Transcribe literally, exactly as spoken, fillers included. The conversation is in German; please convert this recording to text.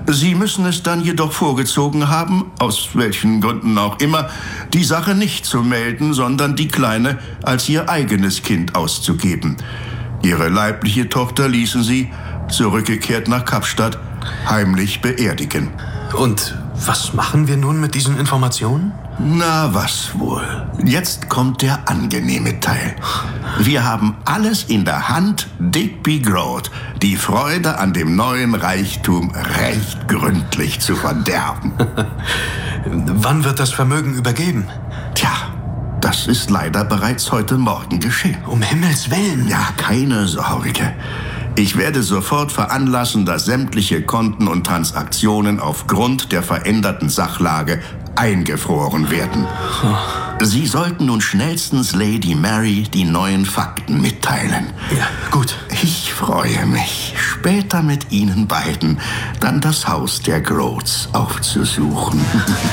Sie müssen es dann jedoch vorgezogen haben, aus welchen Gründen auch immer, die Sache nicht zu melden, sondern die Kleine als ihr eigenes Kind auszugeben. Ihre leibliche Tochter ließen Sie, zurückgekehrt nach Kapstadt, heimlich beerdigen. Und was machen wir nun mit diesen Informationen? Na, was wohl. Jetzt kommt der angenehme Teil. Wir haben alles in der Hand, Digby Groat, die Freude an dem neuen Reichtum recht gründlich zu verderben. Wann wird das Vermögen übergeben? Tja, das ist leider bereits heute Morgen geschehen. Um Himmels Willen. Ja, keine Sorge. Ich werde sofort veranlassen, dass sämtliche Konten und Transaktionen aufgrund der veränderten Sachlage eingefroren werden. Sie sollten nun schnellstens Lady Mary die neuen Fakten mitteilen. Ja, gut. Ich freue mich, später mit Ihnen beiden dann das Haus der Groats aufzusuchen.